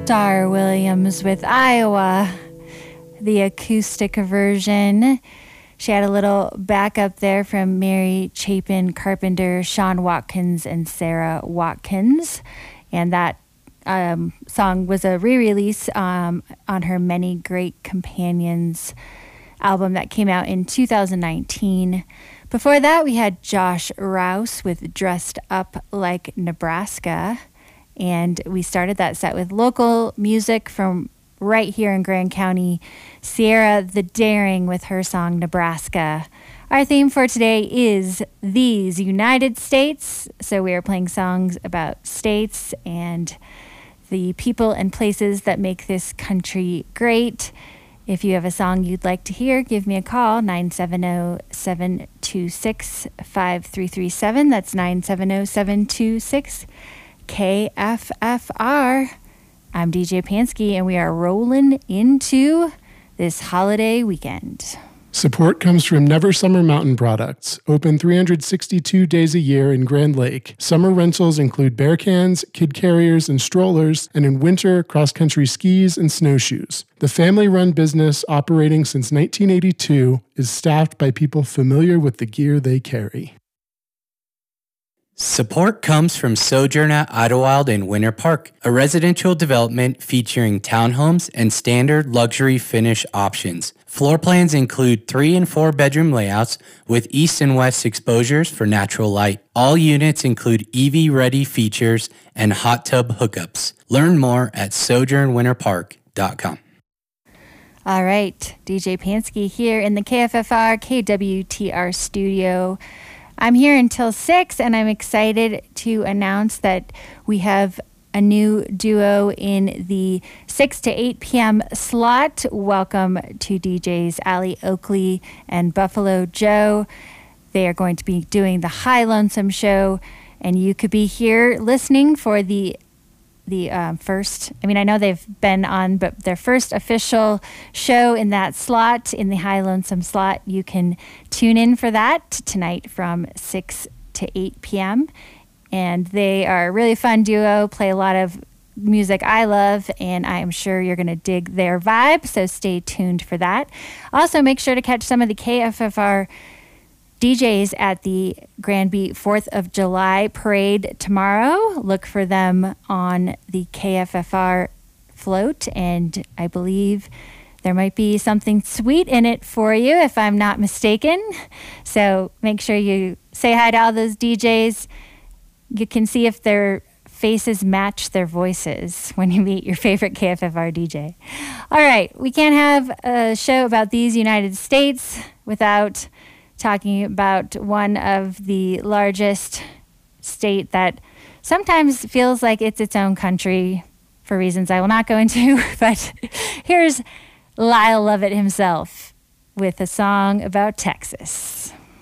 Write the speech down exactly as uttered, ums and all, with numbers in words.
Dar Williams with Iowa, the acoustic version. She had a little backup there from Mary Chapin Carpenter, Sean Watkins, and Sarah Watkins. And that um, song was a re-release um, on her Many Great Companions album that came out in two thousand nineteen. Before that, we had Josh Rouse with Dressed Up Like Nebraska. And we started that set with local music from right here in Grand County, Sierra the Daring with her song Nebraska. Our theme for today is These United States. So we are playing songs about states and the people and places that make this country great. If you have a song you'd like to hear, give me a call, nine seven zero, seven two six, five three three seven. That's nine seven zero, seven two six, K F F R. I'm D J Pansky, and we are rolling into this holiday weekend. Support comes from Never Summer Mountain Products, open three hundred sixty-two days a year in Grand Lake. Summer rentals include bear cans, kid carriers, and strollers, and in winter, cross-country skis and snowshoes. The family-run business, operating since nineteen eighty-two, is staffed by people familiar with the gear they carry. Support comes from Sojourn at Idlewild in Winter Park, a residential development featuring townhomes and standard luxury finish options. Floor plans include three and four bedroom layouts with east and west exposures for natural light. All units include E V-ready features and hot tub hookups. Learn more at sojourn winter park dot com. All right, D J Pansky here in the K F F R K W T R studio. I'm here until six, and I'm excited to announce that we have a new duo in the six to eight p.m. slot. Welcome to D Js Allie Oakley and Buffalo Joe. They are going to be doing the High Lonesome Show, and you could be here listening for the the um, first, I mean, I know they've been on, but their first official show in that slot, in the High Lonesome slot. You can tune in for that tonight from six to eight p.m. And they are a really fun duo, play a lot of music I love, and I am sure you're going to dig their vibe, so stay tuned for that. Also, make sure to catch some of the K F F R D Js at the Granby fourth of July parade tomorrow. Look for them on the K F F R float, and I believe there might be something sweet in it for you, if I'm not mistaken. So make sure you say hi to all those D Js. You can see if their faces match their voices when you meet your favorite K F F R D J. All right, we can't have a show about these United States without talking about one of the largest state that sometimes feels like it's its own country for reasons I will not go into. But here's Lyle Lovett himself with a song about Texas.